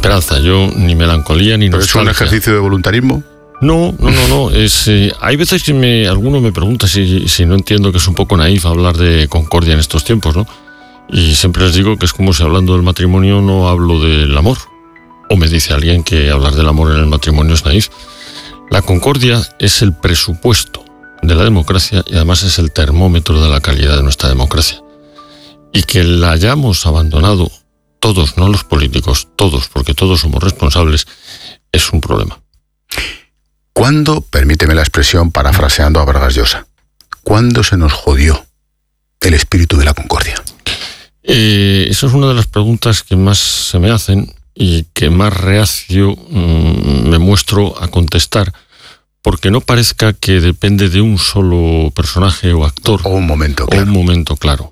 esperanza, yo ni melancolía ni nostalgia. ¿Pero es un ejercicio de voluntarismo? No. Hay veces que alguno me pregunta si no entiendo que es un poco naif hablar de concordia en estos tiempos, ¿no? Y siempre les digo que es como si hablando del matrimonio no hablo del amor. O me dice alguien que hablar del amor en el matrimonio es naif. La concordia es el presupuesto de la democracia y además es el termómetro de la calidad de nuestra democracia. Y que la hayamos abandonado todos, no los políticos, todos, porque todos somos responsables, es un problema. ¿Cuándo, permíteme la expresión parafraseando a Vargas Llosa, cuándo se nos jodió el espíritu de la concordia? Esa es una de las preguntas que más se me hacen y que más reacio me muestro a contestar, porque no parezca que depende de un solo personaje o actor. O un momento, claro. O un momento, claro.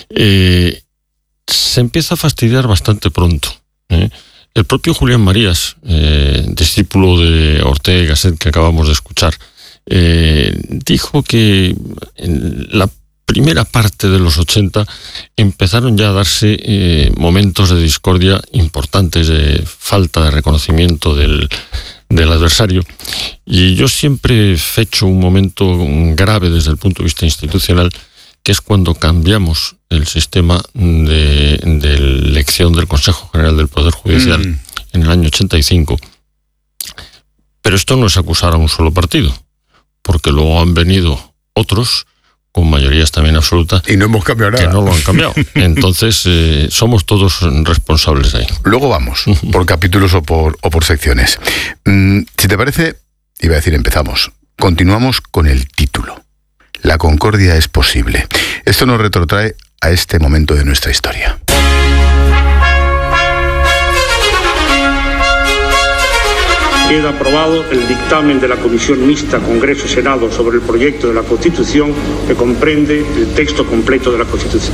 Se empieza a fastidiar bastante pronto. El propio Julián Marías, discípulo de Ortega y Gasset que acabamos de escuchar, dijo que en la primera parte de los 80 empezaron ya a darse momentos de discordia importantes, de falta de reconocimiento del adversario. Y yo siempre fecho un momento grave desde el punto de vista institucional, que es cuando cambiamos el sistema de elección del Consejo General del Poder Judicial en el año 85. Pero esto no es acusar a un solo partido, porque luego han venido otros con mayorías también absolutas y no hemos cambiado nada, que no lo han cambiado. Entonces somos todos responsables de ahí. Luego vamos por capítulos o por secciones. Si te parece, iba a decir empezamos, continuamos con el título. La concordia es posible. Esto nos retrotrae a este momento de nuestra historia. Queda aprobado el dictamen de la Comisión Mixta Congreso-Senado sobre el proyecto de la Constitución, que comprende el texto completo de la Constitución.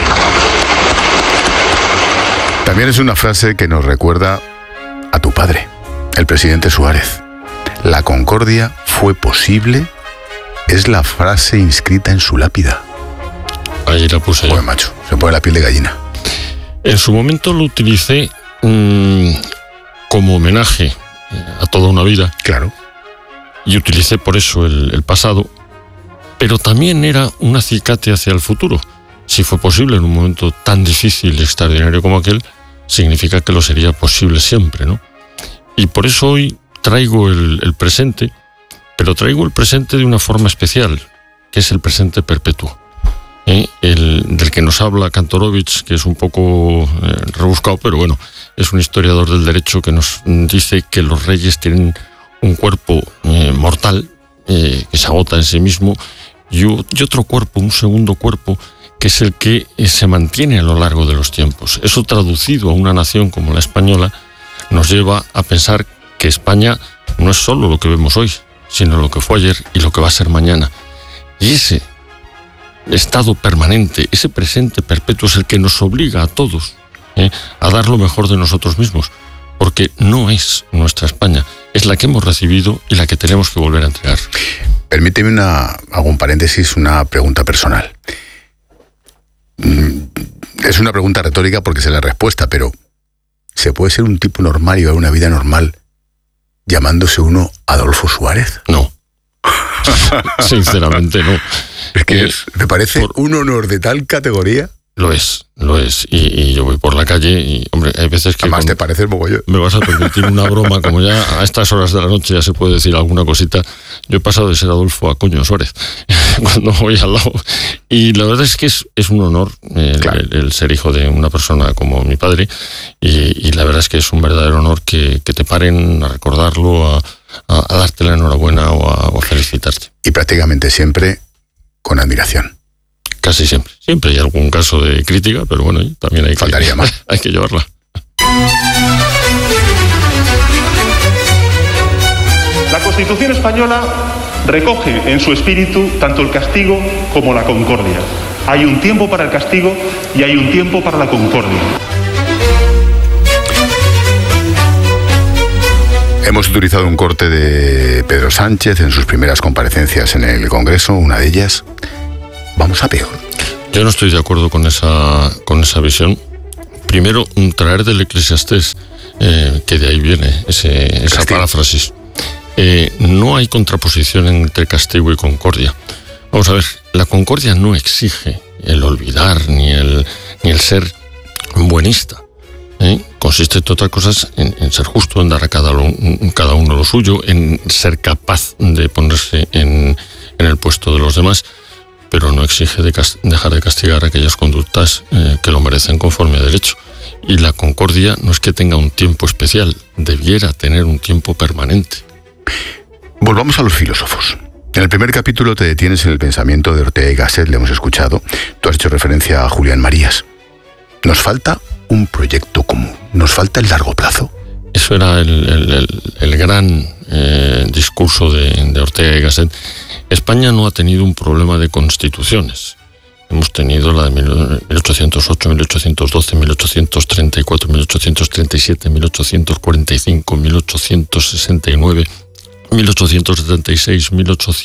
También es una frase que nos recuerda a tu padre, el presidente Suárez. La concordia fue posible, es la frase inscrita en su lápida. Ahí la puse yo. Pues macho, se pone la piel de gallina. En su momento lo utilicé como homenaje a toda una vida. Claro. Y utilicé por eso el pasado, pero también era un acicate hacia el futuro. Si fue posible en un momento tan difícil y extraordinario como aquel, significa que lo sería posible siempre, ¿no? Y por eso hoy traigo el presente, pero traigo el presente de una forma especial, que es el presente perpetuo. Del que nos habla Kantorovich, que es un poco rebuscado, pero bueno, es un historiador del derecho que nos dice que los reyes tienen un cuerpo mortal, que se agota en sí mismo, y otro cuerpo, un segundo cuerpo, que es el que se mantiene a lo largo de los tiempos. Eso, traducido a una nación como la española, nos lleva a pensar que España no es solo lo que vemos hoy, sino lo que fue ayer y lo que va a ser mañana. Y ese estado permanente, ese presente perpetuo es el que nos obliga a todos a dar lo mejor de nosotros mismos, porque no es nuestra España, es la que hemos recibido y la que tenemos que volver a entregar. Permíteme hago un paréntesis, una pregunta personal. Es una pregunta retórica porque sé la respuesta, pero ¿se puede ser un tipo normal y llevar una vida normal llamándose uno Adolfo Suárez? No. Sinceramente no. Es que me parece un honor de tal categoría. Lo es. Y yo voy por la calle y, hombre, hay veces que... Además te parece el mogollón. Me vas a permitir una broma, como ya a estas horas de la noche ya se puede decir alguna cosita. Yo he pasado de ser Adolfo a Coño Suárez, cuando voy al lado. Y la verdad es que es un honor el ser hijo de una persona como mi padre. Y la verdad es que es un verdadero honor que te paren a recordarlo, a darte la enhorabuena o a felicitarte. Y prácticamente siempre con admiración. Casi siempre. Siempre hay algún caso de crítica, pero bueno, también faltaría más. Hay que llevarla. La Constitución española recoge en su espíritu tanto el castigo como la concordia. Hay un tiempo para el castigo y hay un tiempo para la concordia. Hemos utilizado un corte de Pedro Sánchez en sus primeras comparecencias en el Congreso, una de ellas. Vamos a peor. Yo no estoy de acuerdo con esa visión, Primero, traer del Eclesiastés, que de ahí viene esa paráfrasis. No hay contraposición entre castigo y concordia. Vamos a ver, la concordia no exige el olvidar ni el ser buenista. Consiste, entre otras cosas, en ser justo, en dar a cada uno lo suyo, en ser capaz de ponerse en el puesto de los demás, pero no exige dejar de castigar aquellas conductas que lo merecen conforme a derecho. Y la concordia no es que tenga un tiempo especial, debiera tener un tiempo permanente. Volvamos a los filósofos. En el primer capítulo te detienes en el pensamiento de Ortega y Gasset, le hemos escuchado. Tú has hecho referencia a Julián Marías. Nos falta un proyecto común, nos falta el largo plazo. Eso era el gran discurso de Ortega y Gasset. España no ha tenido un problema de constituciones. Hemos tenido la de 1808, 1812, 1834, 1837, 1845, 1869, 1876,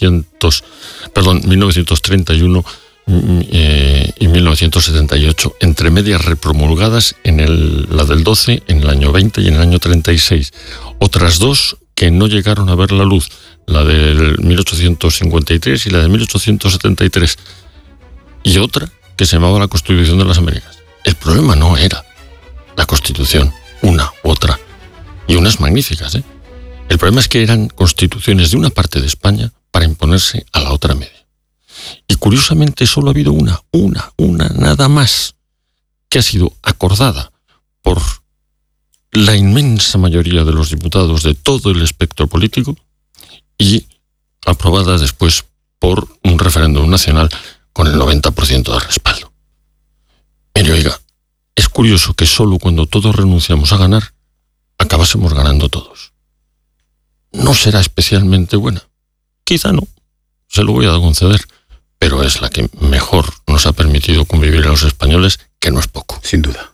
1931 y 1978, entre medias repromulgadas la del 12 en el año 20 y en el año 36. Otras dos que no llegaron a ver la luz, la del 1853 y la de 1873, y otra que se llamaba la Constitución de las Américas. El problema no era la Constitución, una u otra, y unas magníficas, El problema es que eran constituciones de una parte de España para imponerse a la otra media. Y curiosamente solo ha habido una nada más, que ha sido acordada por la inmensa mayoría de los diputados de todo el espectro político y aprobada después por un referéndum nacional con el 90% de respaldo. Mire, oiga, es curioso que solo cuando todos renunciamos a ganar, acabásemos ganando todos. No será especialmente buena, quizá no, se lo voy a conceder, pero es la que mejor nos ha permitido convivir a los españoles, que no es poco. Sin duda.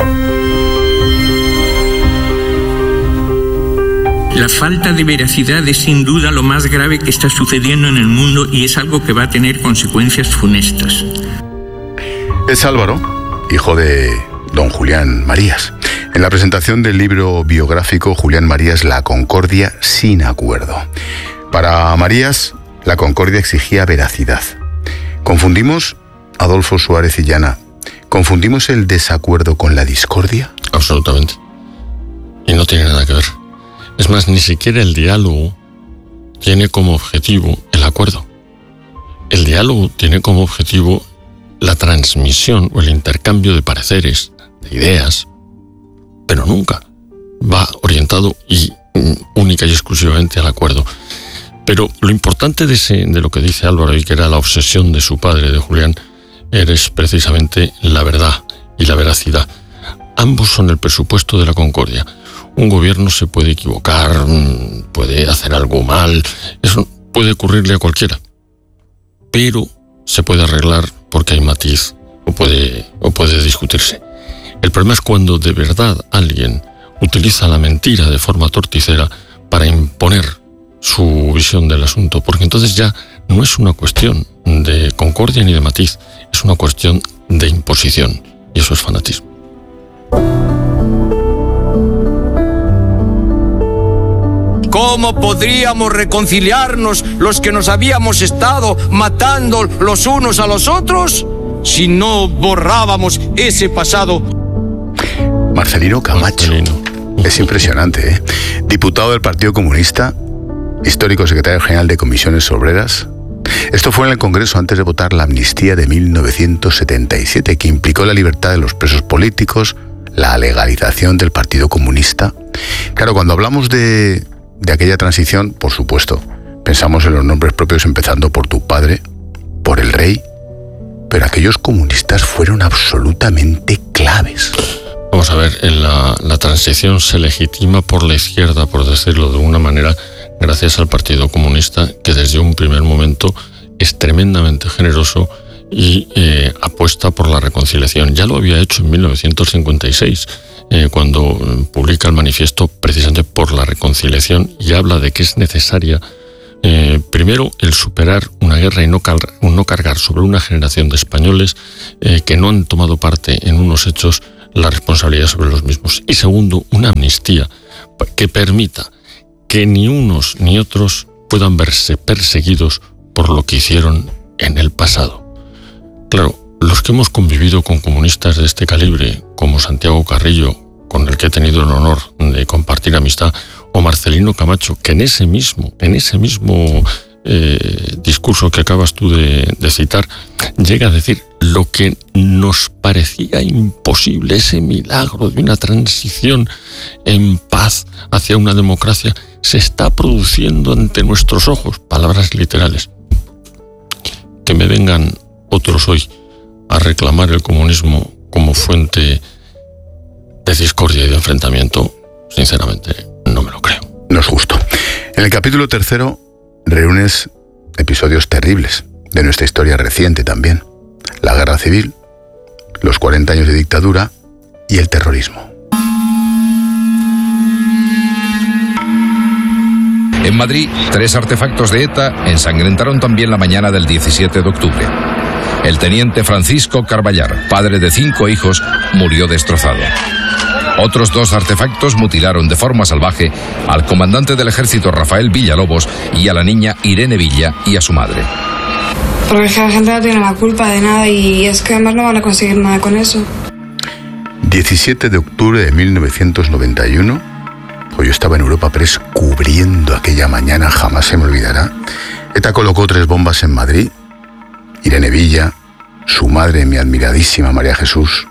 La falta de veracidad es sin duda lo más grave que está sucediendo en el mundo y es algo que va a tener consecuencias funestas. Es Álvaro, hijo de don Julián Marías. En la presentación del libro biográfico Julián Marías, La Concordia sin acuerdo. Para Marías, la concordia exigía veracidad. ¿Confundimos, Adolfo Suárez y Llana, confundimos el desacuerdo con la discordia? Absolutamente. Y no tiene nada que ver. Es más, ni siquiera el diálogo tiene como objetivo el acuerdo. El diálogo tiene como objetivo la transmisión o el intercambio de pareceres, de ideas, pero nunca va orientado única y exclusivamente al acuerdo. Pero lo importante de lo que dice Álvaro, y que era la obsesión de su padre, de Julián, es precisamente la verdad y la veracidad. Ambos son el presupuesto de la concordia. Un gobierno se puede equivocar, puede hacer algo mal, eso puede ocurrirle a cualquiera, pero se puede arreglar porque hay matiz o puede discutirse. El problema es cuando de verdad alguien utiliza la mentira de forma torticera para imponer su visión del asunto, porque entonces ya no es una cuestión de concordia ni de matiz, es una cuestión de imposición, y eso es fanatismo. ¿Cómo podríamos reconciliarnos los que nos habíamos estado matando los unos a los otros si no borrábamos ese pasado? Marcelino Camacho. Es impresionante, ¿eh? Diputado del Partido Comunista, histórico secretario general de Comisiones Obreras. Esto fue en el Congreso antes de votar la amnistía de 1977, que implicó la libertad de los presos políticos, la legalización del Partido Comunista. Claro, cuando hablamos de aquella transición, por supuesto, pensamos en los nombres propios, empezando por tu padre, por el rey, pero aquellos comunistas fueron absolutamente claves. Vamos a ver, la transición se legitima por la izquierda, por decirlo de alguna manera, gracias al Partido Comunista, que desde un primer momento es tremendamente generoso y apuesta por la reconciliación. Ya lo había hecho en 1956, cuando publica el manifiesto precisamente por la reconciliación, y habla de que es necesaria primero el superar una guerra y no cargar sobre una generación de españoles que no han tomado parte en unos hechos la responsabilidad sobre los mismos. Y segundo, una amnistía que permita que ni unos ni otros puedan verse perseguidos por lo que hicieron en el pasado. Claro, los que hemos convivido con comunistas de este calibre, como Santiago Carrillo, con el que he tenido el honor de compartir amistad, o Marcelino Camacho, que en ese mismo discurso que acabas tú de citar, llega a decir lo que nos parecía imposible, ese milagro de una transición en paz hacia una democracia, se está produciendo ante nuestros ojos, palabras literales. Que me vengan otros hoy a reclamar el comunismo como fuente de discordia y de enfrentamiento, sinceramente no me lo creo. No es justo. En el capítulo 3 reúnes episodios terribles de nuestra historia reciente también. La guerra civil, los 40 años de dictadura y el terrorismo. En Madrid, 3 artefactos de ETA ensangrentaron también la mañana del 17 de octubre. El teniente Francisco Carballar, padre de 5 hijos, murió destrozado. Otros 2 artefactos mutilaron de forma salvaje al comandante del ejército Rafael Villalobos y a la niña Irene Villa y a su madre. Porque es que la gente no tiene la culpa de nada y es que además no van a conseguir nada con eso. 17 de octubre de 1991... Yo estaba en Europa Press cubriendo aquella mañana, jamás se me olvidará. ETA colocó 3 bombas en Madrid. Irene Villa, su madre, mi admiradísima María Jesús.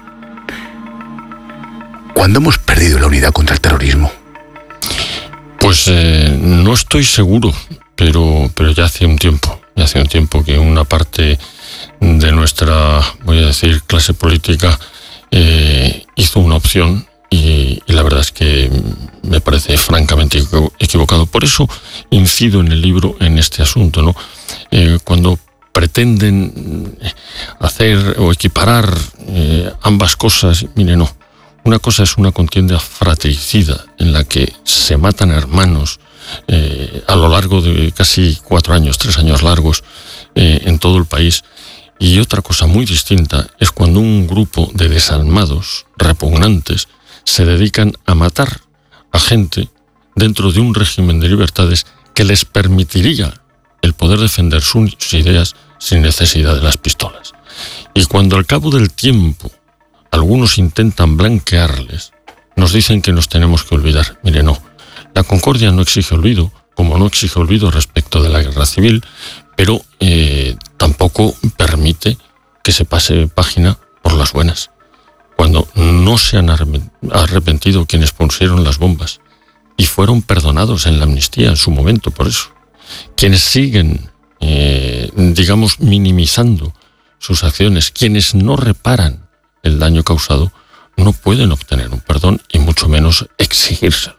¿Cuándo hemos perdido la unidad contra el terrorismo? Pues no estoy seguro, pero ya hace un tiempo. Ya hace un tiempo que una parte de nuestra, voy a decir, clase política hizo una opción. Y la verdad es que me parece francamente equivocado. Por eso incido en el libro en este asunto, ¿no? Cuando pretenden hacer o equiparar ambas cosas, mire, no. Una cosa es una contienda fratricida en la que se matan hermanos a lo largo de casi 4 años, 3 años largos en todo el país. Y otra cosa muy distinta es cuando un grupo de desalmados, repugnantes, se dedican a matar a gente dentro de un régimen de libertades que les permitiría el poder defender sus ideas sin necesidad de las pistolas. Y cuando al cabo del tiempo algunos intentan blanquearles, nos dicen que nos tenemos que olvidar. Mire, no, la concordia no exige olvido, como no exige olvido respecto de la guerra civil, pero tampoco permite que se pase página por las buenas. Cuando no se han arrepentido quienes pusieron las bombas y fueron perdonados en la amnistía en su momento por eso. Quienes siguen, minimizando sus acciones, quienes no reparan el daño causado, no pueden obtener un perdón y mucho menos exigírselo.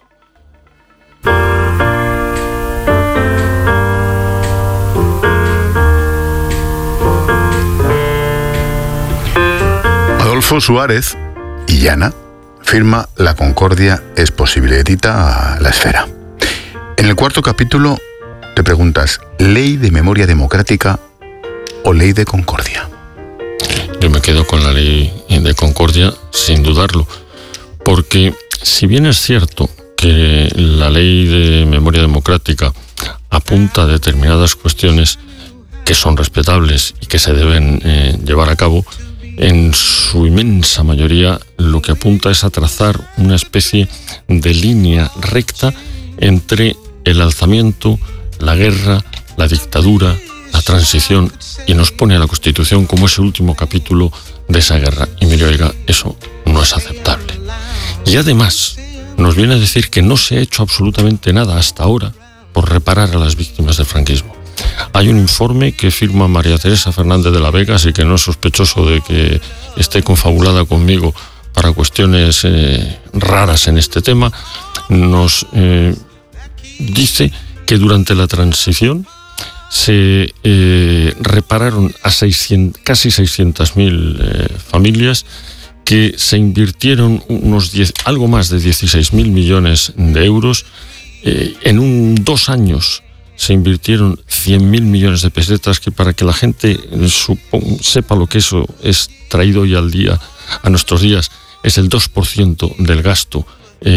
Adolfo Suárez y Llana firma La concordia es posible, edita La Esfera. En el 4º capítulo te preguntas, ¿ley de memoria democrática o ley de concordia? Yo me quedo con la ley de concordia, sin dudarlo, porque si bien es cierto que la ley de memoria democrática apunta a determinadas cuestiones que son respetables y que se deben llevar a cabo, en su inmensa mayoría lo que apunta es a trazar una especie de línea recta entre el alzamiento, la guerra, la dictadura, la transición, y nos pone a la Constitución como ese último capítulo de esa guerra. Y mire, oiga, eso no es aceptable. Y además nos viene a decir que no se ha hecho absolutamente nada hasta ahora por reparar a las víctimas del franquismo. Hay un informe que firma María Teresa Fernández de la Vega, así que no es sospechoso de que esté confabulada conmigo para cuestiones raras en este tema. Nos dice que durante la transición se repararon a casi 600.000 familias, que se invirtieron algo más de 16.000 millones de euros. En 2 años se invirtieron 100.000 millones de pesetas, que para que la gente sepa lo que eso es traído hoy al día, a nuestros días, es el 2% del gasto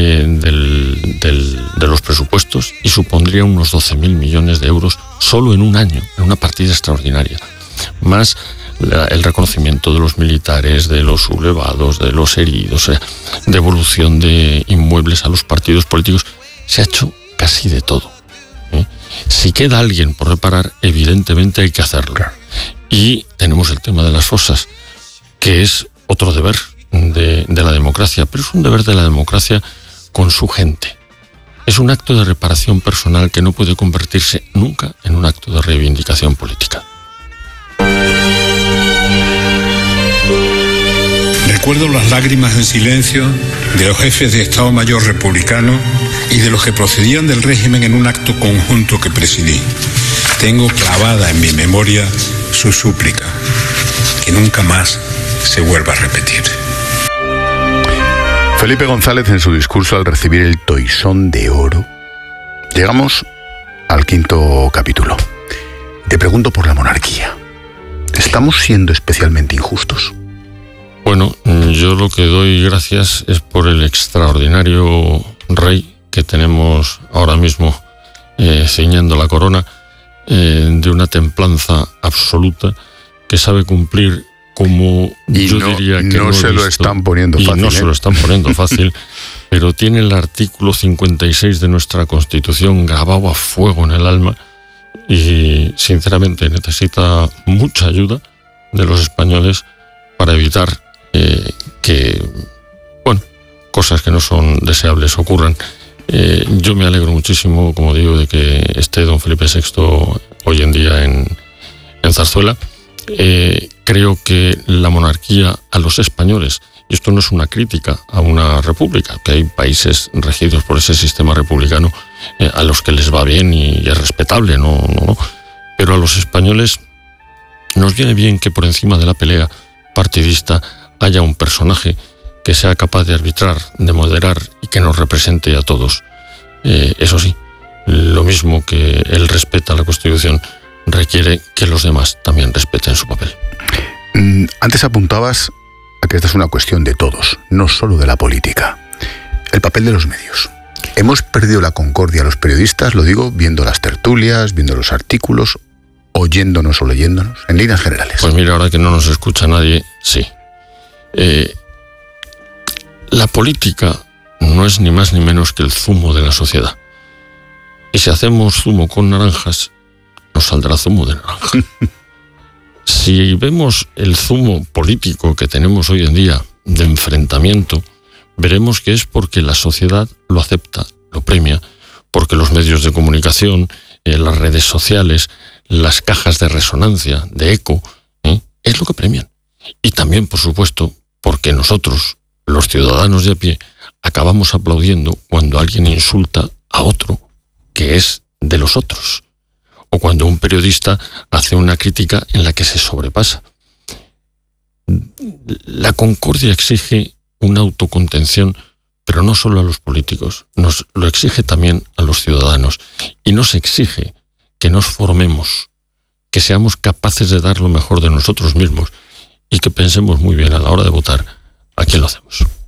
de los presupuestos y supondría unos 12.000 millones de euros solo en un año, en una partida extraordinaria. Más el reconocimiento de los militares, de los sublevados, de los heridos, devolución de inmuebles a los partidos políticos. Se ha hecho casi de todo. Si queda alguien por reparar, evidentemente hay que hacerlo. Y tenemos el tema de las fosas, que es otro deber de la democracia, pero es un deber de la democracia con su gente. Es un acto de reparación personal que no puede convertirse nunca en un acto de reivindicación política. Recuerdo las lágrimas en silencio de los jefes de Estado Mayor republicano y de los que procedían del régimen en un acto conjunto que presidí. Tengo clavada en mi memoria su súplica, que nunca más se vuelva a repetir. Felipe González, en su discurso al recibir el Toisón de Oro, llegamos al 5º capítulo. Te pregunto por la monarquía. ¿Estamos siendo especialmente injustos? Bueno, yo lo que doy gracias es por el extraordinario rey que tenemos ahora mismo ciñendo la corona, de una templanza absoluta, que sabe cumplir como diría que no se lo están poniendo fácil. No se lo están poniendo fácil, pero tiene el artículo 56 de nuestra Constitución grabado a fuego en el alma y sinceramente necesita mucha ayuda de los españoles para evitar que cosas que no son deseables ocurran. Yo me alegro muchísimo, como digo, de que esté don Felipe VI hoy en día en Zarzuela. Creo que la monarquía a los españoles, y esto no es una crítica a una república, que hay países regidos por ese sistema republicano a los que les va bien y es respetable, no, pero a los españoles nos viene bien que por encima de la pelea partidista haya un personaje que sea capaz de arbitrar, de moderar y que nos represente a todos. Eso sí, lo mismo que él respeta la Constitución, requiere que los demás también respeten su papel. Antes apuntabas a que esta es una cuestión de todos, no solo de la política. El papel de los medios. ¿Hemos perdido la concordia los periodistas? Lo digo viendo las tertulias, viendo los artículos, oyéndonos o leyéndonos, en líneas generales. Pues mira, ahora que no nos escucha nadie, sí. La política no es ni más ni menos que el zumo de la sociedad. Y si hacemos zumo con naranjas, nos saldrá zumo de naranja. Si vemos el zumo político que tenemos hoy en día de enfrentamiento, veremos que es porque la sociedad lo acepta, lo premia, porque los medios de comunicación, las redes sociales, las cajas de resonancia, de eco, es lo que premian. Y también, por supuesto, porque nosotros, los ciudadanos de a pie, acabamos aplaudiendo cuando alguien insulta a otro que es de los otros, o cuando un periodista hace una crítica en la que se sobrepasa. La concordia exige una autocontención, pero no solo a los políticos, nos lo exige también a los ciudadanos, y nos exige que nos formemos, que seamos capaces de dar lo mejor de nosotros mismos y que pensemos muy bien a la hora de votar a quién lo hacemos.